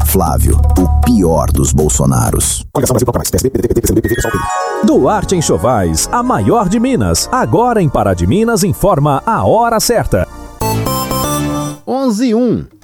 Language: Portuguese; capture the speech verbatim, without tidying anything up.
Flávio, o pior dos Bolsonaros. Coligação Brasil Toca Mais, P S D, P D T, P T, P C M D, P V, P S O L, P D. Duarte Enxovais, a maior de Minas. Agora em Pará de Minas informa a hora certa. onze e um.